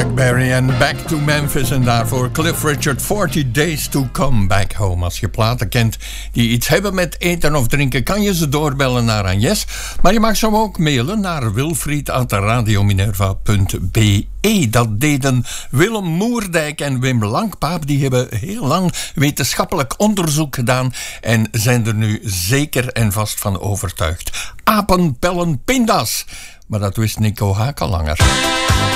Chuck Berry en Back to Memphis. En daarvoor Cliff Richard, 40 Days to Come Back Home. Als je platen kent die iets hebben met eten of drinken, kan je ze doorbellen naar Agnes. Maar je mag ze ook mailen naar wilfried@radiominerva.be. Dat deden Willem Moerdijk en Wim Langpaap. Die hebben heel lang wetenschappelijk onderzoek gedaan en zijn er nu zeker en vast van overtuigd. Apen pellen pinda's. Maar dat wist Nico Haak al langer.